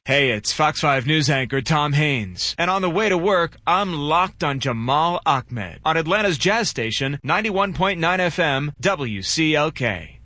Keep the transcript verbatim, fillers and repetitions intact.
Hey, it's Fox five News anchor Tom Haines. And on the way to work, I'm locked on Jamal Ahmed on Atlanta's jazz station, ninety-one point nine F M, W C L K.